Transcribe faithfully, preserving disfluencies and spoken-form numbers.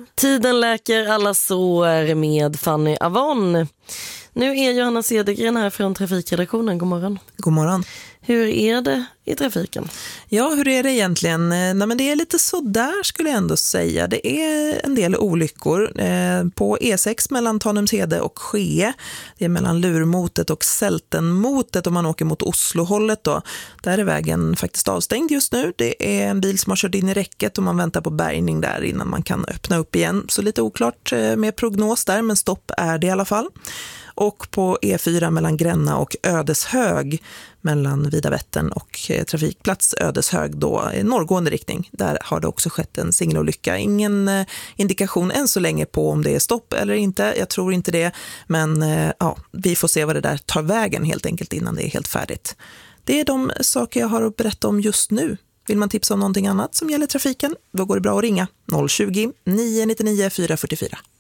Tiden läker alla sår med Fanny Avon. Nu är Johanna Cedergren här från Trafikredaktionen. God morgon. God morgon. Hur är det i trafiken? Ja, hur är det egentligen? Nej, men det är lite sådär skulle jag ändå säga. Det är en del olyckor eh, på E sex mellan Tanumshede och Skee. Det är mellan Lurmotet och Sältenmotet om man åker mot Oslohållet då. Där är vägen faktiskt avstängd just nu. Det är en bil som har kört in i räcket och man väntar på bärgning där innan man kan öppna upp igen. Så lite oklart eh, med prognos där, men stopp är det i alla fall. Och på E fyra mellan Gränna och Ödeshög mellan Vidavättern och trafikplats Ödeshög då i norrgående riktning. Där har det också skett en singelolycka. Ingen eh, indikation än så länge på om det är stopp eller inte. Jag tror inte det. Men eh, ja, vi får se vad det där tar vägen helt enkelt innan det är helt färdigt. Det är de saker jag har att berätta om just nu. Vill man tipsa om någonting annat som gäller trafiken, då går det bra att ringa noll tjugo, nio nio nio, fyra fyra fyra.